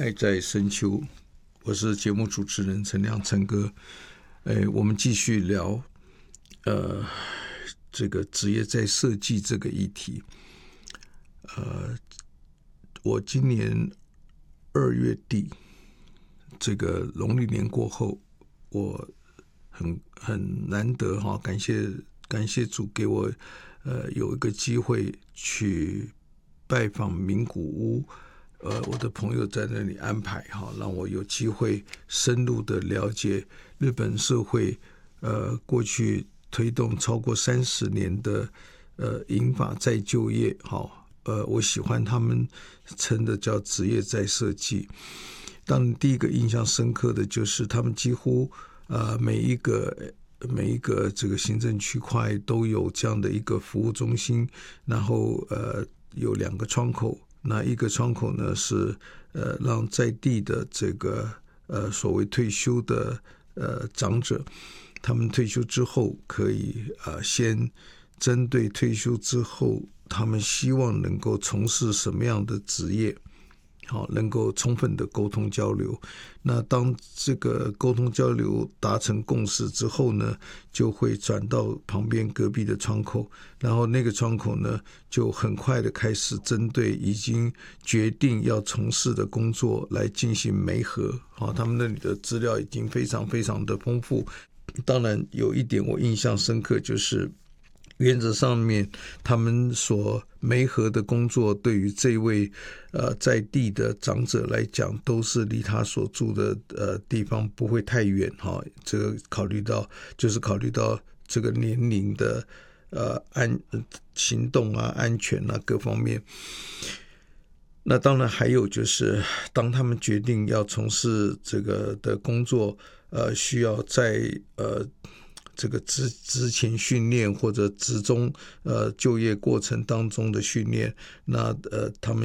爱在深秋，我是节目主持人陈亮陈哥。我们继续聊这个职业在设计这个议题。我今年2月底，这个农历年过后，我很难得哈，感谢主给我有一个机会去拜访名古屋。我的朋友在那里安排哈，让我有机会深入的了解日本社会过去推动超过30年的银发再就业哈。我喜欢他们称的叫职业再设计。当然第一个印象深刻的就是他们几乎每一个这个行政区块都有这样的一个服务中心，然后有2个窗口。那一个窗口呢是让在地的这个所谓退休的长者，他们退休之后可以先针对退休之后他们希望能够从事什么样的职业，好，能够充分的沟通交流。那当这个沟通交流达成共识之后呢，就会转到旁边隔壁的窗口，然后那个窗口呢就很快的开始针对已经决定要从事的工作来进行媒合。好，他们那里的资料已经非常非常的丰富。当然有一点我印象深刻，就是原则上面他们所媒合的工作对于这位在地的长者来讲都是离他所住的地方不会太远哈。这个考虑到这个年龄的行动啊、安全啊各方面。那当然还有就是当他们决定要从事这个的工作需要在这个职前训练或者职中就业过程当中的训练，那他们